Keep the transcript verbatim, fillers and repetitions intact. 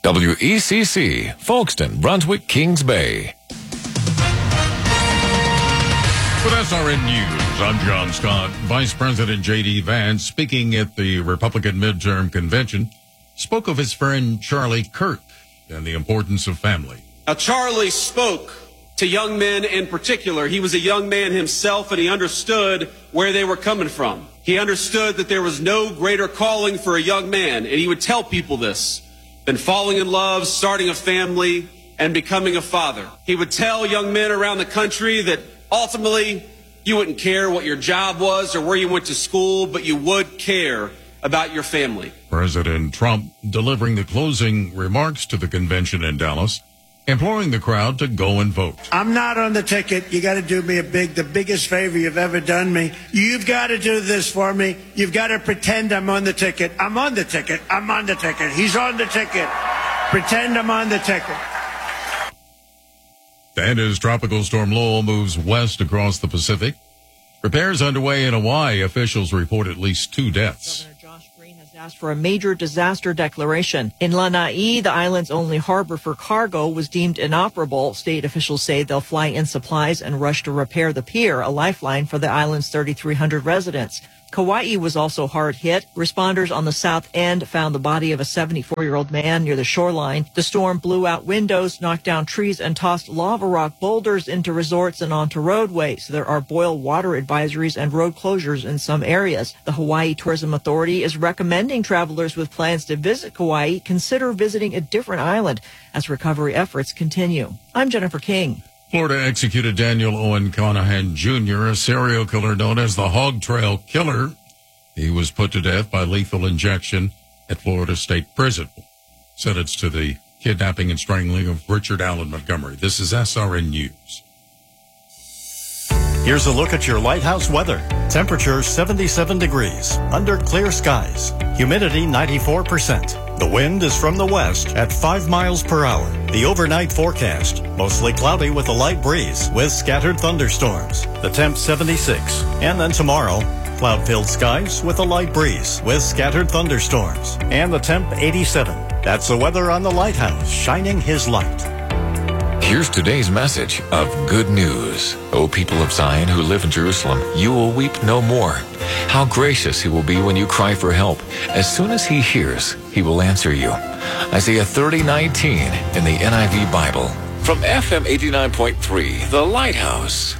W E C C, Folkestone, Brunswick, Kings Bay. With S R N News, I'm John Scott. Vice President J D. Vance, speaking at the Republican midterm convention, spoke of his friend Charlie Kirk and the importance of family. Now, Charlie spoke to young men in particular. He was a young man himself, and he understood where they were coming from. He understood that there was no greater calling for a young man, and he would tell people this, than falling in love, starting a family, and becoming a father. He would tell young men around the country that ultimately you wouldn't care what your job was or where you went to school, but you would care about your family. President Trump delivering the closing remarks to the convention in Dallas, imploring the crowd to go and vote. I'm not on the ticket. You got to do me a big, the biggest favor you've ever done me. You've got to do this for me. You've got to pretend I'm on the ticket. I'm on the ticket. I'm on the ticket. He's on the ticket. Pretend I'm on the ticket. And as Tropical Storm Lowell moves west across the Pacific, repairs underway in Hawaii. Officials report at least two deaths. Governor Josh Green has asked for a major disaster declaration. In Lanai, the island's only harbor for cargo, was deemed inoperable. State officials say they'll fly in supplies and rush to repair the pier, a lifeline for the island's thirty-three hundred residents. Kauai was also hard hit. Responders on the south end found the body of a seventy-four-year-old man near the shoreline. The storm blew out windows, knocked down trees, and tossed lava rock boulders into resorts and onto roadways. There are boil water advisories and road closures in some areas. The Hawaii Tourism Authority is recommending travelers with plans to visit Kauai consider visiting a different island as recovery efforts continue. I'm Jennifer King. Florida executed Daniel Owen Conahan Junior, a serial killer known as the Hog Trail Killer. He was put to death by lethal injection at Florida State Prison, sentenced to the kidnapping and strangling of Richard Allen Montgomery. This is S R N News. Here's a look at your Lighthouse weather. Temperature seventy-seven degrees, under clear skies. Humidity ninety-four percent. The wind is from the west at five miles per hour. The overnight forecast, mostly cloudy with a light breeze with scattered thunderstorms. The temp seventy-six. And then tomorrow, cloud-filled skies with a light breeze with scattered thunderstorms. And the temp eighty-seven. That's the weather on the Lighthouse, shining his light. Here's today's message of good news. O people of Zion who live in Jerusalem, you will weep no more. How gracious he will be when you cry for help. As soon as he hears, he will answer you. Isaiah thirty nineteen in the N I V Bible. From F M eighty-nine point three, The Lighthouse.